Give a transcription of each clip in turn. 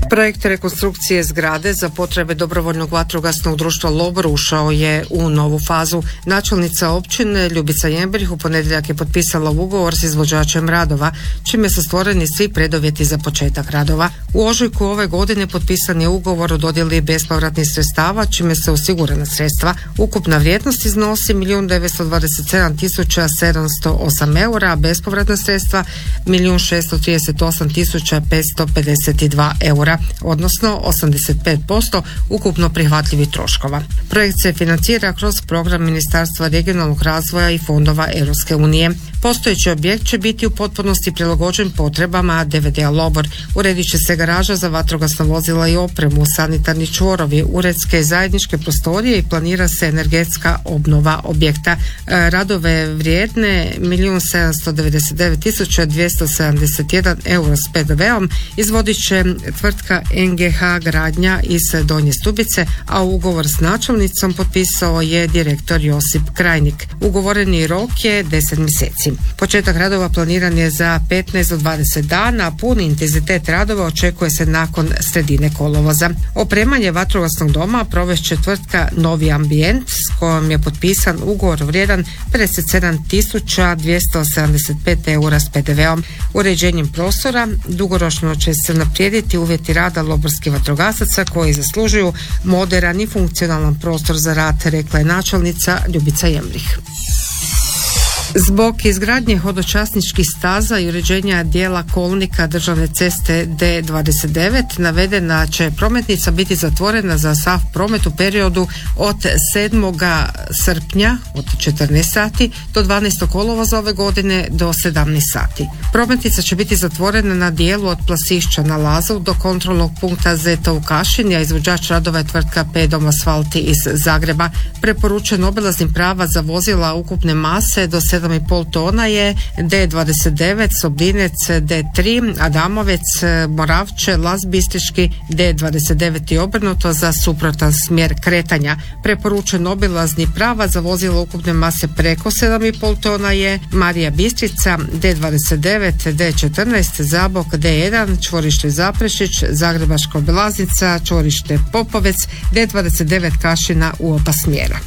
Projekt rekonstrukcije zgrade za potrebe dobrovoljnog vatrogasnog društva Lobor ušao je u novu fazu. Načelnica općine Ljubica Jembrih u ponedjeljak je potpisala ugovor s izvođačem radova, čime su stvoreni svi preduvjeti za početak radova. U ožujku ove godine potpisan je ugovor o dodjeli bespovratnih sredstava, čime se osigurana sredstva. Ukupna vrijednost iznosi 1.927.708 eura, a bespovratna sredstva 1.638.552 eura, odnosno 85% ukupno prihvatljivih troškova. Projekt se financira kroz program Ministarstva regionalnog razvoja i fondova Europske unije. Postojeći objekt će biti u potpunosti prilagođen potrebama DVD-a Lobor. Uredit će se garaža za vatrogasna vozila i opremu, sanitarni čvorovi, uredske i zajedničke prostorije i planira se energetska obnova objekta. Radove vrijedne 1.799.271 euro s PDV-om izvodit će tvrtka NGH Gradnja iz Donje Stubice, a ugovor s načelnicom potpisao je direktor Josip Krajnik. Ugovoreni rok je 10 mjeseci. Početak radova planiran je za 15 do 20 dana, a puni intenzitet radova očekuje se nakon sredine kolovoza. Opremanje vatrogasnog doma provest će tvrtka Novi Ambijent s kojom je potpisan ugovor vrijedan 57.275 eura s PDV-om. Uređenjem prostora dugoročno će se unaprijediti uvjeti rada loborskih vatrogasaca koji zaslužuju moderan i funkcionalan prostor za rad, rekla je načelnica Ljubica Jembrih. Zbog izgradnje hodočasničkih staza i uređenja dijela kolnika državne ceste D29 navedena će prometnica biti zatvorena za sav promet u periodu od 7. srpnja od 14 sati do 12. kolovoza ove godine do 17 sati. Prometnica će biti zatvorena na dijelu od Plasišća na Lazu do kontrolnog punkta Zeta u Kašini, a izvođač radova je tvrtka Pedom Asfalti iz Zagreba. Preporučen obilaznim prava za vozila ukupne mase do 7,5 tona je D29, Sobinec, D3, Adamovec, Moravče, Las Bistriški, D29 i obrnuto za suprotan smjer kretanja. Preporučen obilazni prava za vozila ukupne mase preko 7,5 tona je Marija Bistrica, D29, D14, Zabok, D1, čvorište Zaprešić, Zagrebačka obilaznica, čvorište Popovec, D29 Kašina u oba smjera.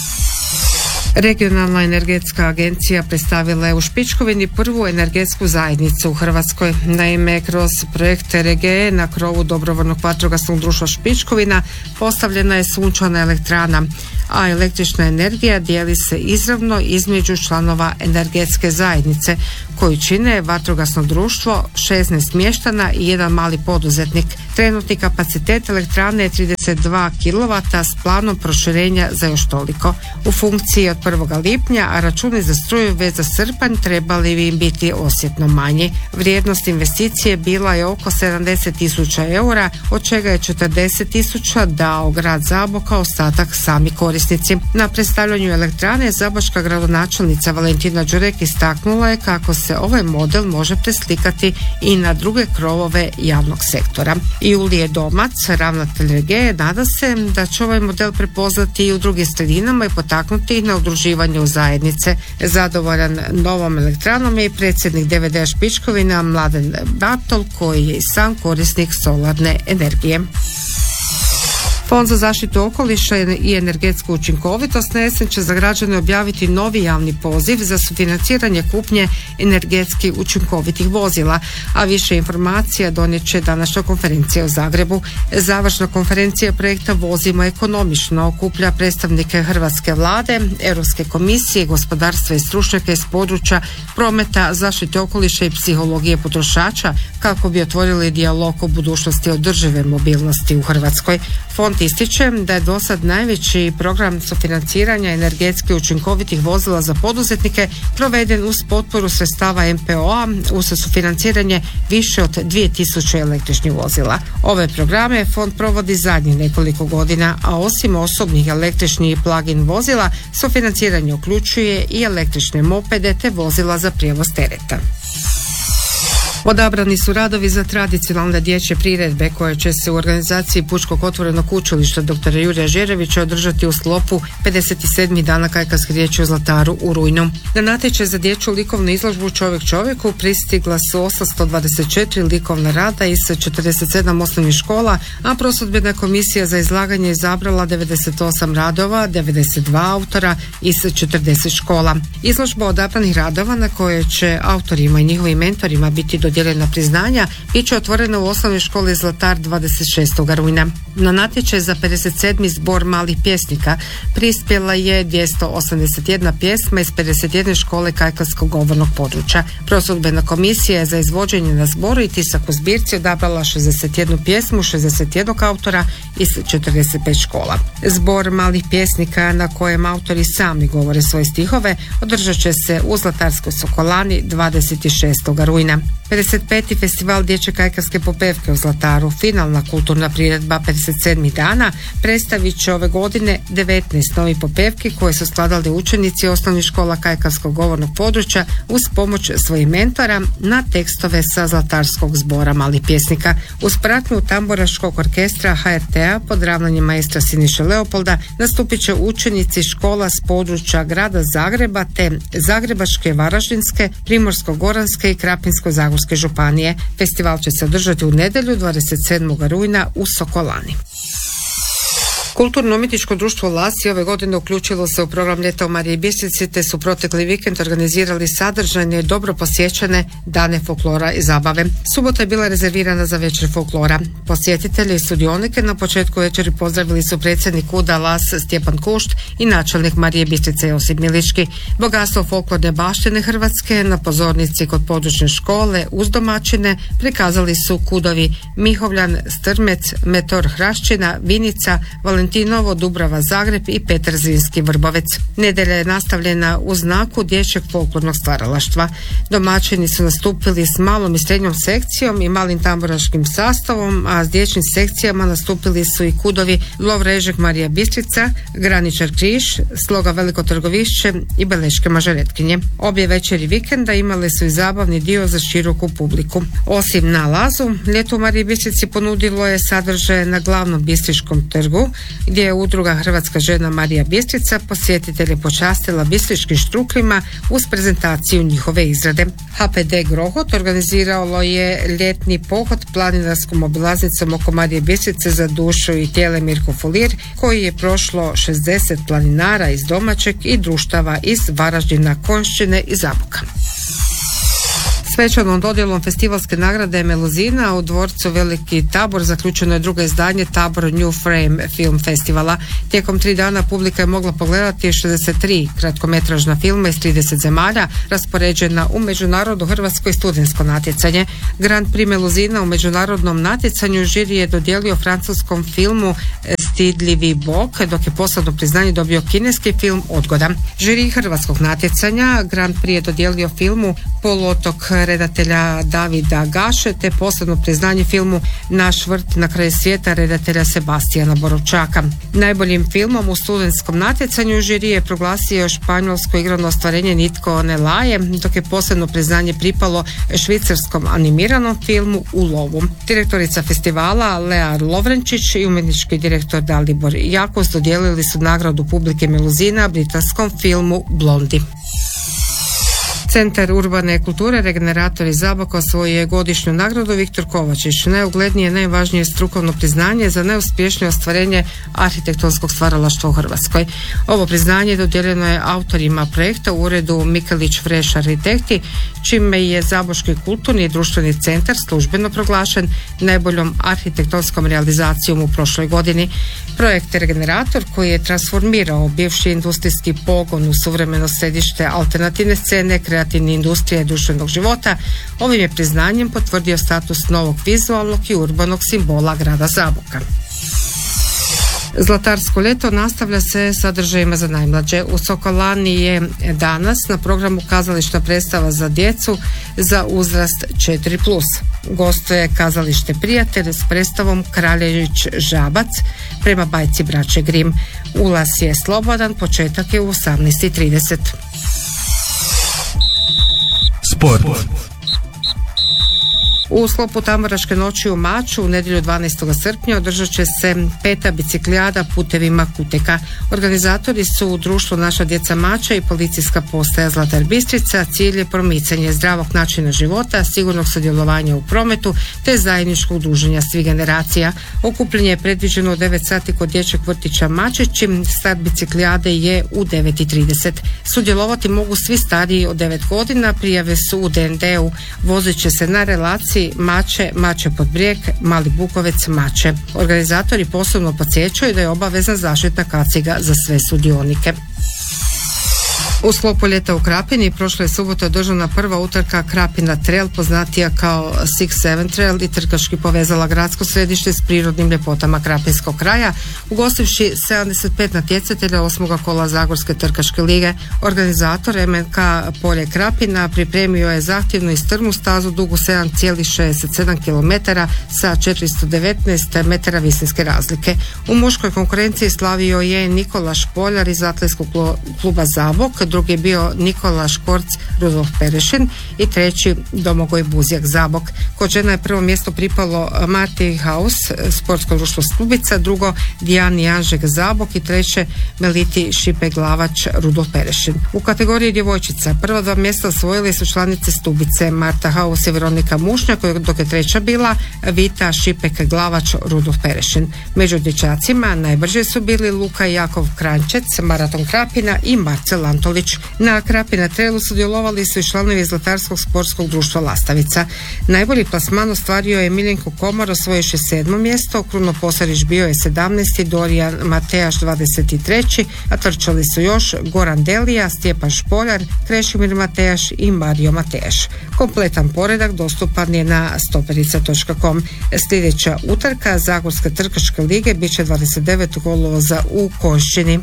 Regionalna energetska agencija predstavila je u Špičkovini prvu energetsku zajednicu u Hrvatskoj. Naime, kroz projekt RGE na krovu dobrovoljnog vatrogasnog društva Špičkovina postavljena je sunčana elektrana, a električna energija dijeli se izravno između članova energetske zajednice koju čine vatrogasno društvo, 16 mještana i jedan mali poduzetnik. Trenutni kapacitet elektrane je 32 kW s planom proširenja za još toliko. U funkciji od 1. lipnja, a računi za struju već za srpanj trebali bi im biti osjetno manji. Vrijednost investicije bila je oko 70.000 eura, od čega je 40.000 dao grad Zabok, a ostatak sami korisnici. Na predstavljanju elektrane zabočka gradonačelnica Valentina Đurek istaknula je kako se ovaj model može preslikati i na druge krovove javnog sektora. Julije Domac, ravnatelj RGE, nada se da će ovaj model prepoznati i u drugim sredinama i potaknuti ih na udruživanje u zajednice. Zadovoljan novom elektranom je i predsjednik DVD Špičkovina Mladen Bartol, koji je i sam korisnik solarne energije. Fond za zaštitu okoliša i energetsku učinkovitost na jesen će za građane objaviti novi javni poziv za sufinanciranje kupnje energetski učinkovitih vozila, a više informacija donijet će današnja konferencija u Zagrebu. Završna konferencija projekta Vozimo ekonomično okuplja predstavnike Hrvatske vlade, Europske komisije, gospodarstva i stručnjaka iz područja prometa, zaštite okoliša i psihologije potrošača kako bi otvorili dijalog o budućnosti održive mobilnosti u Hrvatskoj. Fond ističe da je dosad najveći program sufinanciranja energetski učinkovitih vozila za poduzetnike proveden uz potporu sredstava MPO-a uz sufinanciranje više od 2000 električnih vozila. Ove programe fond provodi zadnjih nekoliko godina, a osim osobnih električnih i plug-in vozila, sufinanciranje uključuje i električne mopede te vozila za prijevoz tereta. Odabrani su radovi za tradicionalne dječje priredbe koje će se u organizaciji Pučkog otvorenog učilišta dr. Jurija Žerevića održati u sklopu 57. dana kajkavske riječi u Zlataru u rujnu. Na natječaj za dječju likovnu izložbu Čovjek čovjeku pristigla su 824 likovna rada iz 47 osnovnih škola, a prosudbena komisija za izlaganje izabrala 98 radova, 92 autora iz 40 škola. Izložba odabranih radova na koje će autorima i njihovim mentorima biti dodijeljena priznanja bit će otvorena u osnovnoj školi Zlatar 26. rujna. Na natječaj za 57. zbor malih pjesnika prispjela je 281 pjesma iz 51 škole kajkavskog govornog područja. Prosudbena komisija je za izvođenje na zboru i tisak u zbirci odabrala 61 pjesmu 61 autora iz 45 škola. Zbor malih pjesnika na kojem autori sami govore svoje stihove održat će se u Zlatarskoj Sokolani 26. rujna. 55. festival dječje kajkavske popevke u Zlataru, finalna kulturna priredba 57 dana, predstavit će ove godine 19 novih popevki koje su skladali učenici osnovnih škola kajkavskog govornog područja uz pomoć svojih mentora na tekstove sa Zlatarskog zbora malih pjesnika. Uz pratnju tamburaškog orkestra HRT-a pod ravnanjem maestra Siniše Leopolda nastupit će učenici škola s područja grada Zagreba te Zagrebačke, Varaždinske, Primorsko-goranske i Krapinsko-zagorske županije. Festival će se održati u nedjelju 27. rujna u Sokolani. Kulturno-umjetničko društvo Lasi ove godine uključilo se u program Ljeta u Mariji Bistrici te su protekli vikend organizirali sadržajne i dobro posjećene dane folklora i zabave. Subota je bila rezervirana za večer folklora. Posjetitelje i sudionike na početku večeri pozdravili su predsjednik UDA Las Stjepan Kušt i načelnik Marije Bistrice Josip Milički. Bogatstvo folklorne baštine Hrvatske na pozornici kod područne škole uz domaćine prikazali su kudovi Mihovljan, Strmec, Metor Hraščina, Vinica, Valentinovo, Dubrava Zagreb i Petar Zrinski Vrbovec. Nedjelja je nastavljena u znaku dječjeg folklornog stvaralaštva. Domaćini su nastupili s malom i srednjom sekcijom i malim tamburaškim sastavom, a s dječjim sekcijama nastupili su i kudovi Lovrežek Marija Bistrica, Graničar Križ, Sloga Veliko Trgovišće i Beleške Mažaretkinje. Obje večeri vikenda imale su i zabavni dio za široku publiku. Osim na Lazu, Ljeto u Mariji Bistrici ponudilo je sadržaje na glavnom bistriškom trgu, gdje je udruga Hrvatska žena Marija Bistrica posjetitelje počastila bistriškim štrukljima uz prezentaciju njihove izrade. HPD Grohot organiziralo je ljetni pohod planinarskom obilaznicom oko Marije Bistrice za dušu i tijele Mirko Folir, koji je prošlo 60 planinara iz domaćeg i društava iz Varaždina, Konjšćine i Zaboka. Svečanom dodjelom festivalske nagrade Meluzina u dvorcu Veliki Tabor zaključeno je drugo izdanje Tabor New Frame film festivala. Tijekom 3 dana publika je mogla pogledati 63 kratkometražna filma iz 30 zemalja raspoređena u međunarodno hrvatsko i studentsko natjecanje. Grand Prix Meluzina u međunarodnom natjecanju žiri je dodijelio francuskom filmu Stidljivi bok, dok je posebno priznanje dobio kineski film Odgoda. Žiri hrvatskog natjecanja Grand Prix je dodijelio filmu Poluotok redatelja Davida Gaše te posebno priznanje filmu Naš vrt na kraju svijeta redatelja Sebastijana Borovčaka. Najboljim filmom u studentskom natjecanju žiri je proglasio španjolsko igrano ostvarenje Nitko ne laje, dok je posebno priznanje pripalo švicarskom animiranom filmu U lovu. Direktorica festivala Lea Lovrenčić i umjetnički direktor Dalibor Jakos dodijelili su nagradu publike Meluzina britanskom filmu Blondi. Centar urbane kulture Regenerator iz Zaboka osvojio je godišnju nagradu Viktor Kovačić, najuglednije i najvažnije strukovno priznanje za neuspješnije ostvarenje arhitektonskog stvaralaštva u Hrvatskoj. Ovo priznanje dodijeljeno je autorima projekta u uredu Mikelić Freš Arhitekti, čime je Zaboški kulturni i društveni centar službeno proglašen najboljom arhitektonskom realizacijom u prošloj godini. Projekt Regenerator, koji je transformirao bivši industrijski pogon u suvremeno središte alternativne scene, kreativne industrije i društvenog života, ovim je priznanjem potvrdio status novog vizualnog i urbanog simbola grada Zaboka. Zlatarsko ljeto nastavlja se sadržajima za najmlađe. U Sokolani je danas na programu kazališna predstava za djecu za uzrast 4+. Gostuje kazalište Prijatelj s predstavom Kraljević Žabac prema bajci braće Grim. Ulaz je slobodan, početak je u 18:30. Sport. U sklopu Tamburaške noći u Maču u nedjelju 12. srpnja održat će se 5. biciklijada putevima Kuteka. Organizatori su društvo Naša djeca Mača i policijska postaja Zlatar Bistrica. Cilj je promicanje zdravog načina života, sigurnog sudjelovanja u prometu te zajedničkog druženja svih generacija. Okupljanje je predviđeno u 9 sati kod dječjeg vrtića Mačići. Start biciklijade je u 9:30. Sudjelovati mogu svi stariji od 9 godina. Prijave su u DND-u. Vozit će se na relaciji Mače pod Brijeg, Mali Bukovec, Mače. Organizatori posebno podsjećaju da je obavezna zaštitna kaciga za sve sudionike. U sklopu ljeta u Krapini prošle je subote održana prva utrka Krapina Trail, poznatija kao 6-7 Trail, i trkački povezala gradsko središte s prirodnim ljepotama Krapinskog kraja, ugostivši 75 natjecatelja 8. kola Zagorske trkačke lige. Organizator MNK Polje Krapina pripremio je zahtjevnu i strmu stazu dugu 7,67 km sa 419 metara visinske razlike. U muškoj konkurenciji slavio je Nikola Špoljar iz atletskog kluba Zabok, drugi je bio Nikola Škorc Rudolf Perešin i treći Domagoj Buzjak Zabok. Kod žena je prvo mjesto pripalo Marti Haus, sportsko društvo Stubica, drugo Dijani Anžek Zabok i treće Meliti Šipe Glavač Rudolf Perešin. U kategoriji djevojčica prva 2 mjesta osvojili su članice Stubice Marta Haus i Veronika Mušnjak, dok je treća bila Vita Šipek Glavač Rudolf Perešin. Među dječacima najbrže su bili Luka Jakov Krančec, Maraton Krapina i Marcel Antolić. Na Krapina Trailu sudjelovali su i članovi Zlatarskog sportskog društva Lastavica. Najbolji plasman ostvario je Miljenko Komar, osvojivši 7. mjesto, Kruno Posarić bio je 17. Dorijan Matejaš 23. a trčali su još Goran Delija, Stjepan Špoljar, Krešimir Matejaš i Mario Matejaš. Kompletan poredak dostupan je na stoperica.com. Sljedeća utrka Zagorske trkačke lige bit će 29. kolovoza u Konjšćini.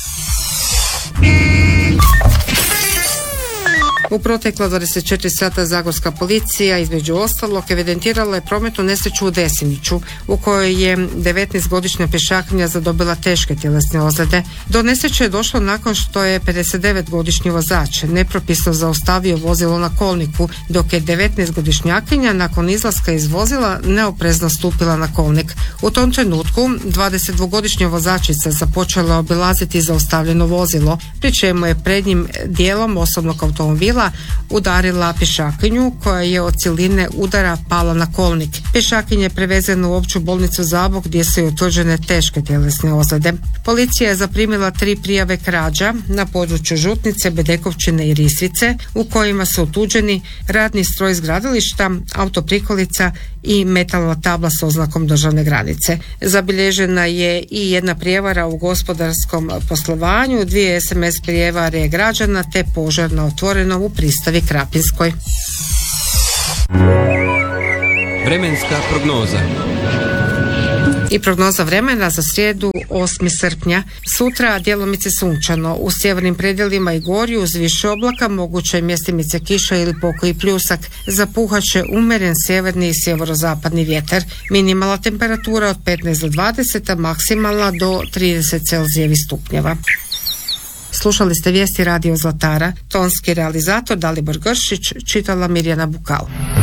U protekla 24 sata Zagorska policija između ostalog evidentirala je prometnu nesreću u Desiniću u kojoj je 19-godišnja pješakinja zadobila teške tjelesne ozljede. Do nesreće je došlo nakon što je 59-godišnji vozač nepropisno zaustavio vozilo na kolniku, dok je 19-godišnjakinja nakon izlaska iz vozila neoprezno stupila na kolnik. U tom trenutku 22-godišnja vozačica započela obilaziti zaustavljeno vozilo, pri čemu je prednjim dijelom osobnog automobila udarila pješakinju koja je od siline udara pala na kolnik. Pješakinja je prevezena u opću bolnicu Zabok gdje su joj utvrđene teške tjelesne ozljede. Policija je zaprimila 3 prijave krađa na području Žutnice, Bedekovčine i Risvice u kojima su otuđeni radni stroj iz gradilišta, autoprikolica i metalna tabla s oznakom državne granice. Zabilježena je i jedna prijevara u gospodarskom poslovanju, 2 SMS prijevare građana te požar na otvorenom u Pristavi Krapinskoj. Vremenska prognoza. I prognoza vremena za srijedu 8. srpnja. Sutra djelomice sunčano. U sjevernim predjelima i gorju uz više oblaka moguće je mjestimice kiša ili pokoji pljusak. Zapuhat će umjeren sjeverni i sjeverozapadni vjetar. Minimalna temperatura od 15 do 20, a maksimalna do 30 Celzijevih stupnjeva. Slušali ste vijesti Radio Zlatara. Tonski realizator Dalibor Gršić, čitala Mirjana Bukal.